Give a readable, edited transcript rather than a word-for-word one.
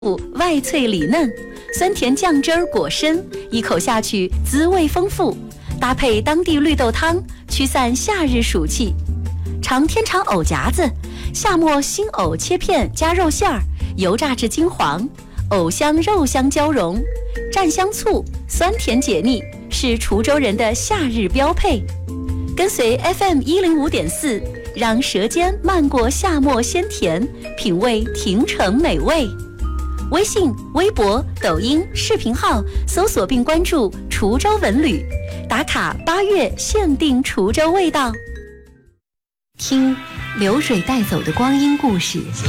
外脆里嫩，酸甜酱汁儿裹身，一口下去滋味丰富。搭配当地绿豆汤，驱散夏日暑气。尝天长藕夹子，夏末新藕切片加肉馅儿，油炸至金黄，藕香肉香交融，蘸香醋，酸甜解腻，是滁州人的夏日标配。跟随 FM105.4，让舌尖漫过夏末鲜甜，品味亭城美味。微信、微博、抖音、视频号搜索并关注滁州文旅，打卡8月限定滁州味道。听流水带走的光阴故事， 春